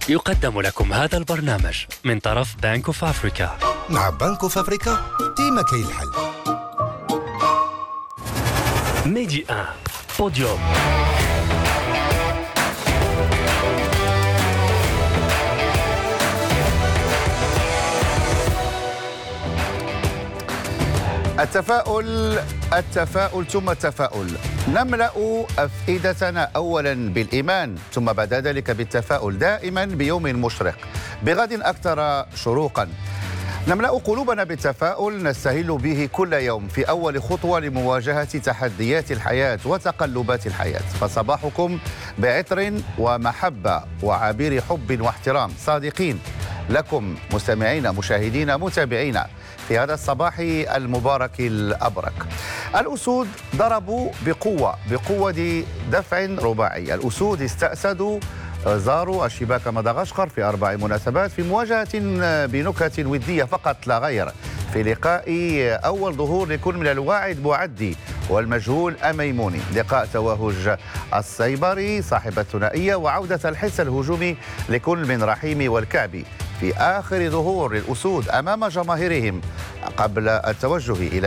يقدم لكم هذا البرنامج من طرف بنك اوف افريكا. مع بنك اوف افريكا ديما كاين الحل. ميدي 1 بوديوم. التفاؤل ثم التفاؤل. نملأ أفئدتنا أولا بالإيمان ثم بعد ذلك بالتفاؤل، دائما بيوم مشرق بغد أكثر شروقا. نملأ قلوبنا بالتفاؤل نستهل به كل يوم في أول خطوة لمواجهة تحديات الحياة وتقلبات الحياة. فصباحكم بعطر ومحبة وعبير حب واحترام صادقين لكم مستمعين مشاهدين متابعين في هذا الصباح المبارك الأبرك. الأسود ضربوا بقوة دفع رباعي. الأسود استأسدوا زاروا الشباك مدغشقر في 4 مناسبات في مواجهة بنكهة ودية فقط لا غير، في لقاء أول ظهور لكل من الواعد بوعدي والمجهول أميموني، لقاء توهج السيبري صاحب الثنائية وعودة الحس الهجومي لكل من رحيمي والكعبي في آخر ظهور للأسود أمام جماهيرهم قبل التوجه إلى